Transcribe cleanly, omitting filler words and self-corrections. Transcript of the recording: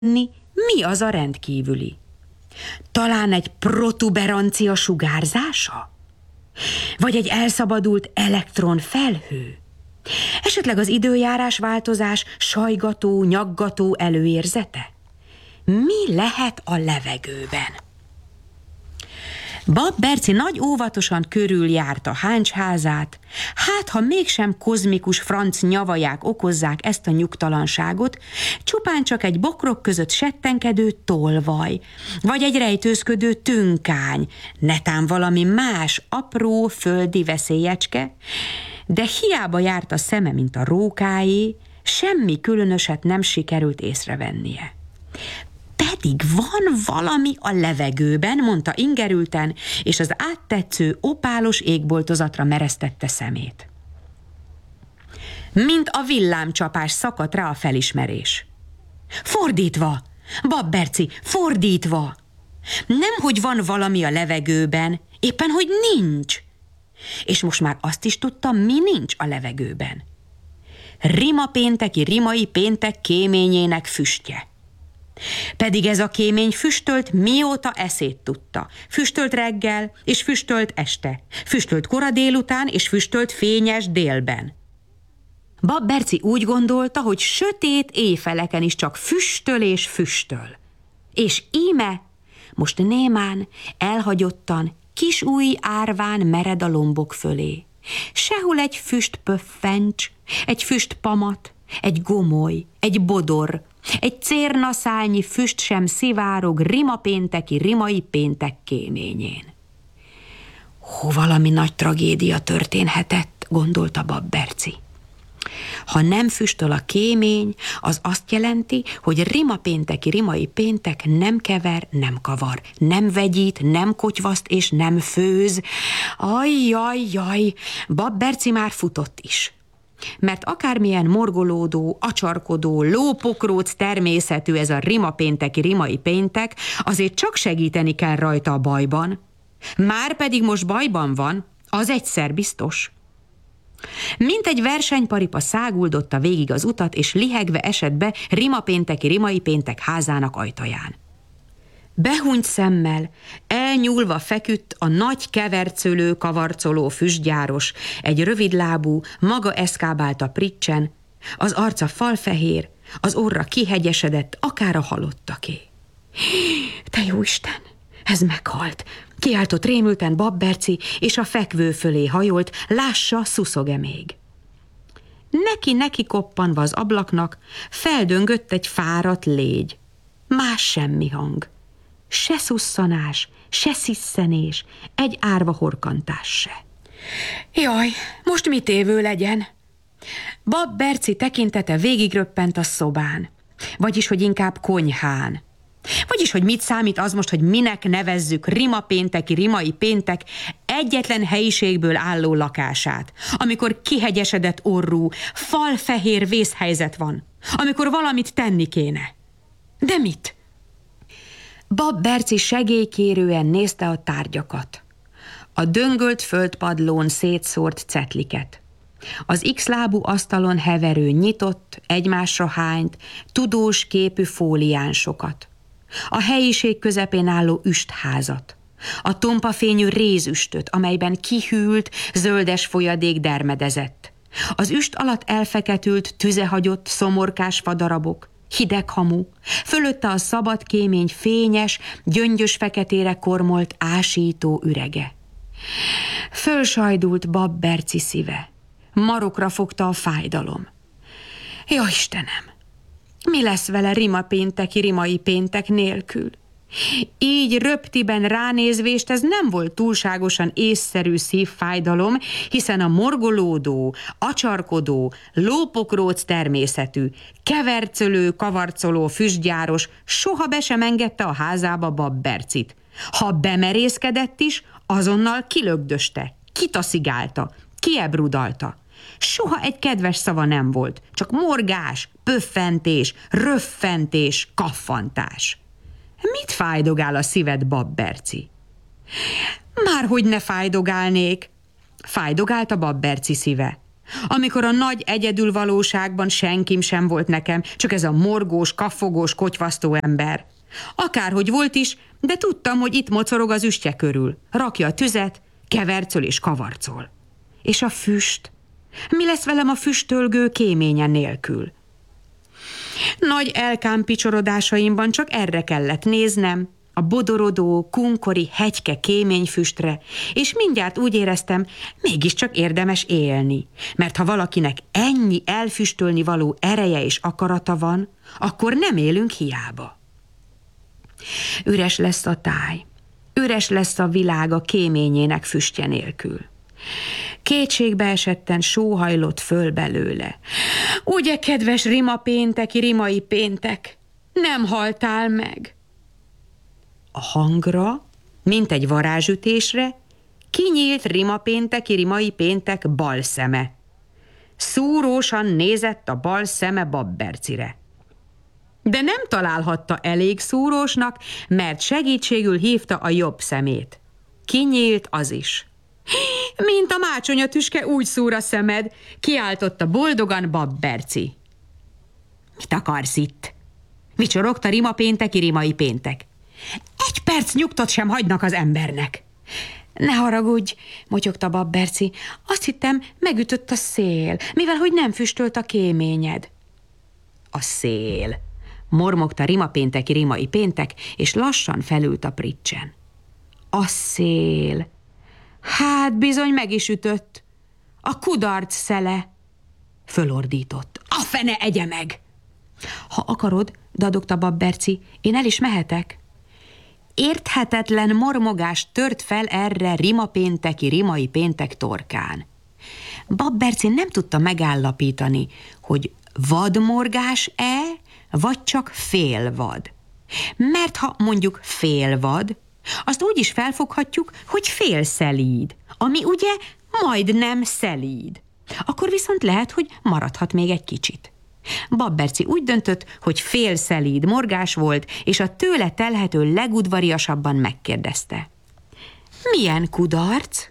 mi az a rendkívüli? Talán egy protuberancia sugárzása? Vagy egy elszabadult elektronfelhő? Esetleg az időjárás változás sajgató, nyaggató előérzete? Mi lehet a levegőben? Bab Berci nagy óvatosan körüljárta Háncs házát, hát ha mégsem kozmikus franc nyavaják okozzák ezt a nyugtalanságot, csupán csak egy bokrok között settenkedő tolvaj, vagy egy rejtőzködő tünkány, netán valami más apró földi veszélyecske, de hiába járt a szeme, mint a rókáé, semmi különöset nem sikerült észrevennie. Pedig van valami a levegőben, mondta ingerülten, és az áttetsző opálos égboltozatra meresztette szemét. Mint a villámcsapás szakadt rá a felismerés. Fordítva! Bab Berci, fordítva! Nemhogy van valami a levegőben, éppen hogy nincs. És most már azt is tudtam, mi nincs a levegőben. Rimai péntek kéményének füstje. Pedig ez a kémény füstölt, mióta eszét tudta. Füstölt reggel, és füstölt este. Füstölt kora délután, és füstölt fényes délben. Bab Berci úgy gondolta, hogy sötét éjfeleken is csak füstöl és füstöl. És íme, most némán, elhagyottan, kis új árván mered a lombok fölé. Sehol egy füstpöffencs, egy füstpamat, egy gomoly, egy bodor, egy cérnaszálnyi füst sem szivárog rimai péntek kéményén. Valami nagy tragédia történhetett, gondolta Bab Berci. Ha nem füstöl a kémény, az azt jelenti, hogy rimai péntek nem kever, nem kavar, nem vegyít, nem kotyvaszt és nem főz. Ajjajjaj, Bab Berci már futott is. Mert akármilyen morgolódó, acsarkodó, lópokróc természetű ez a rimai péntek, azért csak segíteni kell rajta a bajban. Már pedig most bajban van, az egyszer biztos. Mint egy versenyparipa száguldotta végig az utat, és lihegve esett be rimai péntek házának ajtaján. Behúnyt szemmel, elnyúlva feküdt a nagy kevercölő, kavarcoló füstgyáros, egy rövidlábú, maga eszkábálta pricsen, az arca falfehér, az orra kihegyesedett, akár a halottaké. Te jóisten, ez meghalt! Kiáltott rémülten Bab Berci, és a fekvő fölé hajolt, lássa, szuszog-e még. Neki koppanva az ablaknak, feldöngött egy fáradt légy. Más semmi hang. Se szusszanás, se szisszenés, egy árva horkantás se. Jaj, most mit évő legyen? Bab Berci tekintete végigröppent a szobán, vagyis, hogy inkább konyhán. Vagyis, hogy mit számít az most, hogy minek nevezzük rimai péntek egyetlen helyiségből álló lakását, amikor kihegyesedett orrú, falfehér vészhelyzet van, amikor valamit tenni kéne. De mit? Bab Berci segélykérően nézte a tárgyakat. A döngölt földpadlón szétszórt cetliket. Az X-lábú asztalon heverő nyitott, egymásra hányt, tudós képű fóliánsokat. A helyiség közepén álló üstházat. A tompafényű rézüstöt, amelyben kihűlt, zöldes folyadék dermedezett. Az üst alatt elfeketült, tüzehagyott, szomorkás fadarabok, hideg hamu, fölötte a szabad kémény fényes, gyöngyös feketére kormolt ásító ürege. Fölsajdult Bab Berci szíve. Marokra fogta a fájdalom. Ja, Istenem! Mi lesz vele rimai péntek nélkül? Így röptiben ránézvést ez nem volt túlságosan észszerű szívfájdalom, hiszen a morgolódó, acsarkodó, lópokróc természetű, kevercölő, kavarcoló füstgyáros soha be sem engedte a házába Bab Bercit. Ha bemerészkedett is, azonnal kilögdöste, kitaszigálta, kiebrudalta. Soha egy kedves szava nem volt, csak morgás, pöffentés, röffentés, kaffantás. Mit fájdogál a szíved, Bab Berci? Márhogy ne fájdogálnék, fájdogált a Bab Berci szíve. amikor a nagy egyedülvalóságban senkim sem volt nekem, csak ez a morgós, kaffogós, kotyvasztó ember. Akárhogy volt is, de tudtam, hogy itt mocorog az üstje körül. Rakja a tüzet, kevercöl és kavarcol. És a füst? Mi lesz velem a füstölgő kéményen nélkül? Nagy elkámpicsorodásaimban csak erre kellett néznem, a bodorodó, kunkori hegyke kéményfüstre, és mindjárt úgy éreztem, mégiscsak érdemes élni, mert ha valakinek ennyi elfüstölni való ereje és akarata van, akkor nem élünk hiába. Üres lesz a táj, üres lesz a világ a kéményének füstje nélkül. Kétségbe esetten sóhajlott föl belőle. Ugye, kedves rimai péntek, nem haltál meg? A hangra, mint egy varázsütésre, kinyílt rimai péntek bal szeme. Szúrósan nézett a bal szeme Babbercire. De nem találhatta elég szúrósnak, mert segítségül hívta a jobb szemét. Kinyílt az is. Mint a mácsonyatüske, úgy szúr a szemed, kiáltotta boldogan Babberci. Mit akarsz itt? Vicsorogta rimai péntek. Egy perc nyugtot sem hagynak az embernek. Ne haragudj, motyogta Babberci. Azt hittem, megütött a szél, mivel hogy nem füstölt a kéményed. A szél, mormogta rimai péntek, és lassan felült a pricsen. A szél. Hát bizony meg is ütött. A kudarc szele. Fölordított. A fene egye meg! Ha akarod, dadogta Babberci, én el is mehetek. Érthetetlen mormogás tört fel erre rimai péntek torkán. Babberci nem tudta megállapítani, hogy vadmorgás-e, vagy csak félvad. Mert ha mondjuk félvad, azt úgy is felfoghatjuk, hogy félszelíd, ami ugye majdnem szelíd. Akkor viszont lehet, hogy maradhat még egy kicsit. Babberci úgy döntött, hogy félszelíd morgás volt, és a tőle telhető legudvariasabban megkérdezte. Milyen kudarc?